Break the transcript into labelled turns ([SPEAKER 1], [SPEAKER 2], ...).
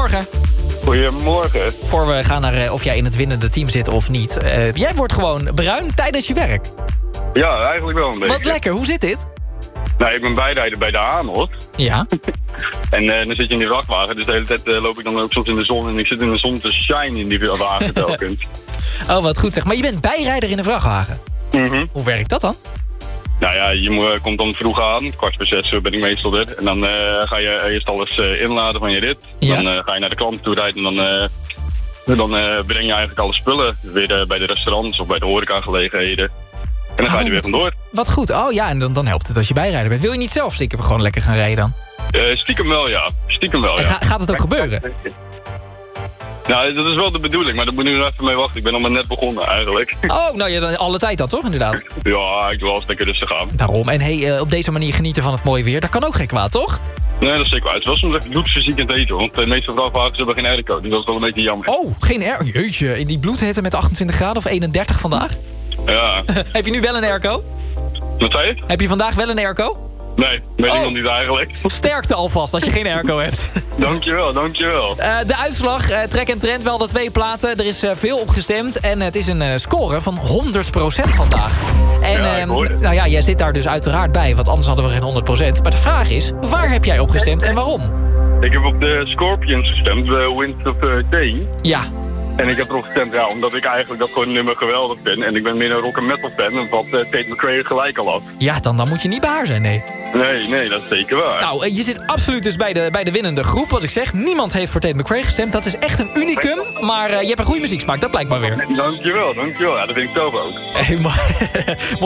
[SPEAKER 1] goedemorgen.
[SPEAKER 2] Goedemorgen.
[SPEAKER 1] Voor we gaan naar of jij in het winnende team zit of niet. Jij wordt gewoon bruin tijdens je werk.
[SPEAKER 2] Ja, eigenlijk wel een beetje.
[SPEAKER 1] Wat lekker, hoe zit dit?
[SPEAKER 2] Nou, ik ben bijrijder bij de Aanholt.
[SPEAKER 1] Ja.
[SPEAKER 2] En dan zit je in die vrachtwagen. Dus de hele tijd loop ik dan ook soms in de zon. En ik zit in de zon te shine in die wagen telkens.
[SPEAKER 1] Oh, wat goed zeg. Maar je bent bijrijder in een vrachtwagen.
[SPEAKER 2] Mhm.
[SPEAKER 1] Hoe werkt dat dan?
[SPEAKER 2] Nou ja, je komt dan vroeg aan. 5:45 ben ik meestal er. En dan ga je eerst alles inladen van je rit.
[SPEAKER 1] Ja.
[SPEAKER 2] Dan ga je naar de klant toe rijden. En dan breng je eigenlijk alle spullen. Weer bij de restaurants of bij de horecagelegenheden. En dan ga je er weer vandoor.
[SPEAKER 1] Wat goed. Oh ja, en dan helpt het als je bijrijder bent. Wil je niet zelf stiekem gewoon lekker gaan rijden dan?
[SPEAKER 2] Stiekem wel, ja. Stiekem wel,
[SPEAKER 1] En
[SPEAKER 2] ja.
[SPEAKER 1] gaat het ook gebeuren?
[SPEAKER 2] Nou, dat is wel de bedoeling, maar daar moet ik nog even mee wachten. Ik ben nog maar net begonnen, eigenlijk.
[SPEAKER 1] Oh, nou ja, dan alle tijd dan toch inderdaad?
[SPEAKER 2] Ja, ik doe alles lekker rustig aan.
[SPEAKER 1] Daarom. En hey, op deze manier genieten van het mooie weer. Dat kan ook geen kwaad, toch?
[SPEAKER 2] Nee, dat is zeker waar. Het is wel soms even bloedverziekend eten, want de meeste vrachtwagens hebben geen airco. Dus dat is wel een beetje jammer.
[SPEAKER 1] Oh, geen air. Jeetje, in die bloedhitte met 28 graden of 31 vandaag?
[SPEAKER 2] Ja.
[SPEAKER 1] Heb je nu wel een airco?
[SPEAKER 2] Wat zei je?
[SPEAKER 1] Heb je vandaag wel een airco?
[SPEAKER 2] Nee, weet ik nog niet eigenlijk.
[SPEAKER 1] Sterkte alvast als je geen airco hebt.
[SPEAKER 2] Dankjewel, dankjewel.
[SPEAKER 1] De uitslag, Trek en Trend, wel de 2 platen. Er is veel op gestemd en het is een score van 100% vandaag. En
[SPEAKER 2] Ja, ik hoor het.
[SPEAKER 1] nou ja, jij zit daar dus uiteraard bij, want anders hadden we geen 100%. Maar de vraag is, waar heb jij op gestemd en waarom?
[SPEAKER 2] Ik heb op de Scorpions gestemd, Winds of Day.
[SPEAKER 1] Ja,
[SPEAKER 2] En ik heb erop gestemd, ja, omdat ik eigenlijk dat gewoon nummer geweldig vind. En ik ben meer een rock and metal fan, en wat Tate McRae gelijk al had.
[SPEAKER 1] ja dan moet je niet bij haar zijn, nee.
[SPEAKER 2] Nee, dat is zeker waar.
[SPEAKER 1] Nou, je zit absoluut dus bij de winnende groep, wat ik zeg. Niemand heeft voor Tate McRae gestemd. Dat is echt een unicum, maar je hebt een goede muzieksmaak, dat blijkt maar weer.
[SPEAKER 2] Dankjewel. Ja, dat vind ik zelf ook.
[SPEAKER 1] Hey, maar